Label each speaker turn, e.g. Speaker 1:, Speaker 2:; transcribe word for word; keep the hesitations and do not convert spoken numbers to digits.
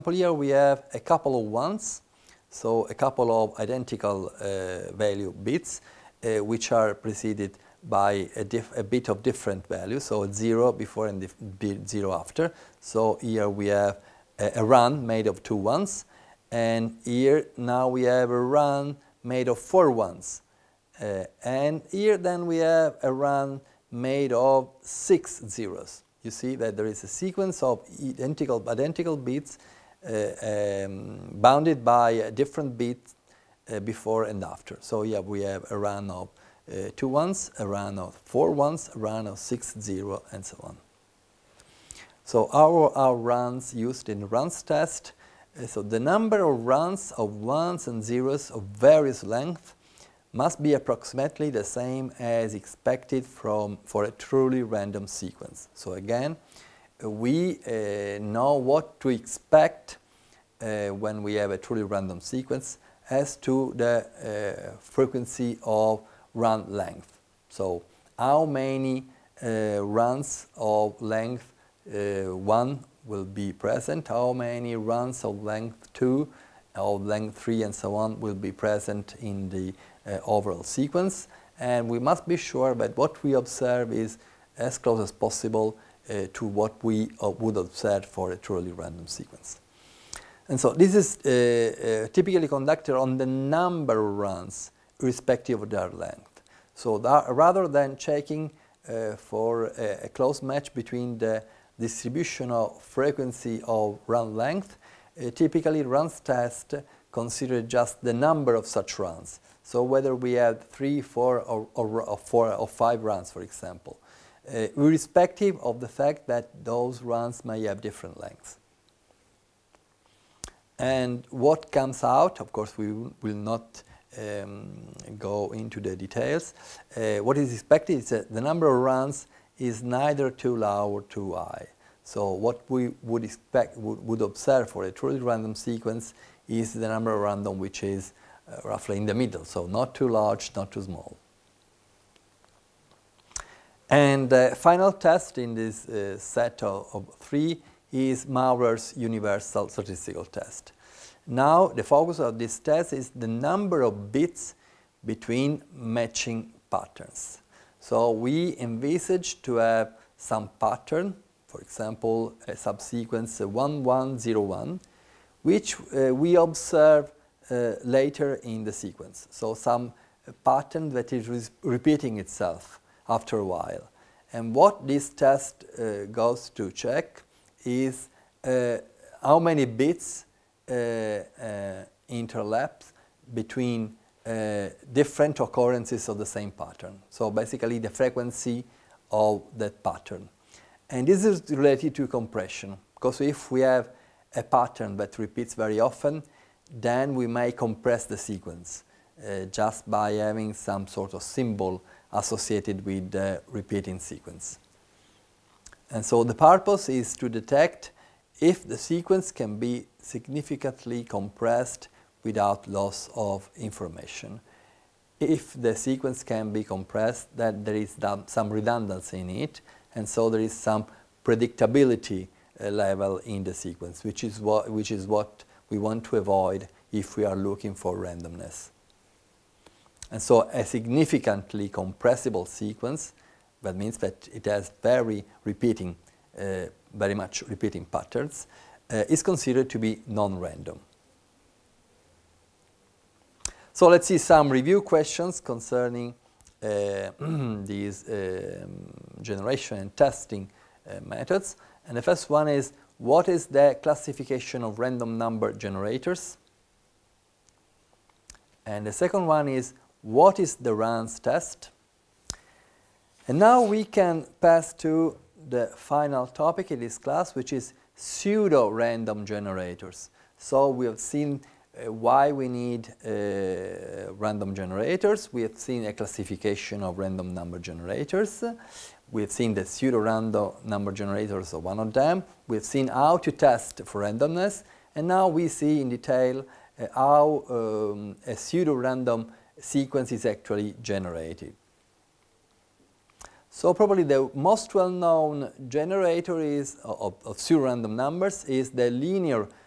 Speaker 1: Here we have a couple of ones, so a couple of identical uh, value bits, uh, which are preceded by a, a bit of different value, so a zero before and zero after. So here we have a, a run made of two ones, and here now we have a run made of four ones. Uh, and here then we have a run made of six zeros. You see that there is a sequence of identical, identical bits uh, um, bounded by a different bit uh, before and after. So yeah, we have a run of uh, two ones, a run of four ones, a run of six zero, and so on. So our, our runs used in the runs test, uh, so the number of runs of ones and zeros of various length must be approximately the same as expected from for a truly random sequence. So again, we uh, know what to expect uh, when we have a truly random sequence as to the uh, frequency of run length. So how many uh, runs of length uh, one will be present, how many runs of length two, of length three, and so on will be present in the Uh, overall sequence, and we must be sure that what we observe is as close as possible uh, to what we uh, would observe for a truly random sequence. And so this is uh, uh, typically conducted on the number of runs irrespective of their length. So that rather than checking uh, for a, a close match between the distribution of frequency of run length, uh, typically runs test consider just the number of such runs. So whether we have three, four, or, or, or four or five runs, for example, uh, irrespective of the fact that those runs may have different lengths. And what comes out, of course, we will not um, go into the details. Uh, what is expected is that the number of runs is neither too low or too high. So what we would expect, would, would observe for a truly random sequence is the number of random which is Uh, roughly in the middle, so not too large, not too small. And the final test in this uh, set of, of three is Maurer's universal statistical test. Now the focus of this test is the number of bits between matching patterns. So we envisage to have some pattern, for example a subsequence one one zero one, which uh, we observe Uh, later in the sequence. So some uh, pattern that is re repeating itself after a while. And what this test uh, goes to check is uh, how many bits uh, uh, interlap between uh, different occurrences of the same pattern. So basically the frequency of that pattern. And this is related to compression, because if we have a pattern that repeats very often, then we may compress the sequence uh, just by having some sort of symbol associated with the repeating sequence. And so the purpose is to detect if the sequence can be significantly compressed without loss of information. If the sequence can be compressed, then there is some redundancy in it, and so there is some predictability uh, level in the sequence, which is what, which is what we want to avoid if we are looking for randomness. And so a significantly compressible sequence, that means that it has very repeating, uh, very much repeating patterns, uh, is considered to be non-random. So let's see some review questions concerning uh, these um, generation and testing uh, methods. And the first one is, what is the classification of random number generators? And the second one is, what is the runs test? And now we can pass to the final topic in this class, which is pseudo-random generators. So we have seen uh, why we need uh, random generators. We have seen a classification of random number generators. We have seen the pseudo-random number generators of one of them. We have seen how to test for randomness. And now we see in detail uh, how um, a pseudo-random sequence is actually generated. So probably the most well-known generator is, of, of pseudo-random numbers is the linear